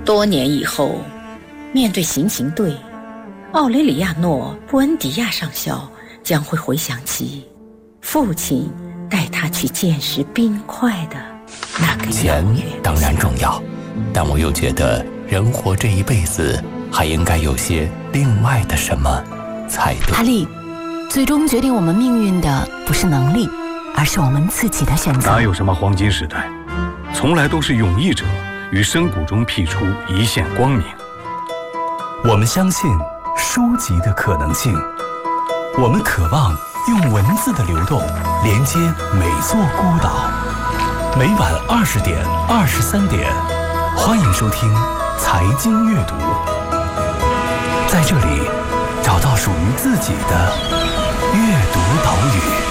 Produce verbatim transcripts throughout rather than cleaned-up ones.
多年以后，面对行刑队，奥雷里亚诺·布恩迪亚上校将会回想起父亲带他去见识冰块的那个钱当然重要，但我又觉得人活这一辈子还应该有些另外的什么才对。 哈利，最终决定我们命运的不是能力，而是我们自己的选择。 哪有什么黄金时代，从来都是勇毅者于深谷中辟出一线光明。 我们相信书籍的可能性，我们渴望用文字的流动连接每座孤岛。每晚二十点、二十三点，欢迎收听财经阅读，在这里找到属于自己的阅读岛屿。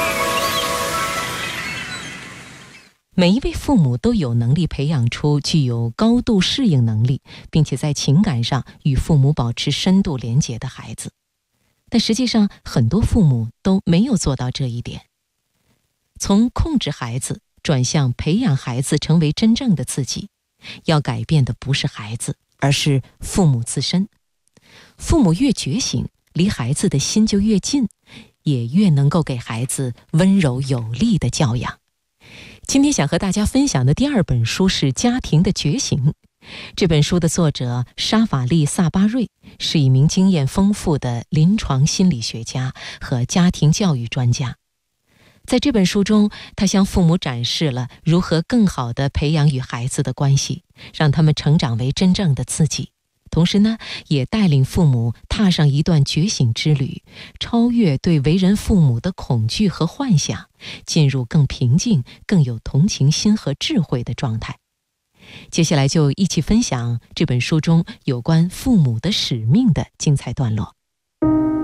每一位父母都有能力培养出具有高度适应能力，并且在情感上与父母保持深度连结的孩子。但实际上，很多父母都没有做到这一点。从控制孩子转向培养孩子成为真正的自己，要改变的不是孩子，而是父母自身。父母越觉醒，离孩子的心就越近，也越能够给孩子温柔有力的教养。今天想和大家分享的第二本书是《家庭的觉醒》。这本书的作者沙法利·萨巴瑞是一名经验丰富的临床心理学家和家庭教育专家。在这本书中，他向父母展示了如何更好地培养与孩子的关系，让他们成长为真正的自己。同时呢，也带领父母踏上一段觉醒之旅，超越对为人父母的恐惧和幻想，进入更平静、更有同情心和智慧的状态。接下来就一起分享这本书中有关父母的使命的精彩段落。